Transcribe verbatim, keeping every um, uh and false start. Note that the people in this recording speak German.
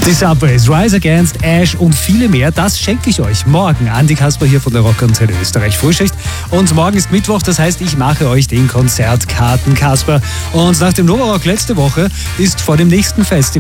Die Subways, Rise Against, Ash und viele mehr, das schenke ich euch morgen. Andi Kasper hier von der Rockantenne Österreich Frühschicht. Und morgen ist Mittwoch, das heißt, ich mache euch den Konzertkarten, Kasper. Und nach dem Novarock letzte Woche ist vor dem nächsten Festival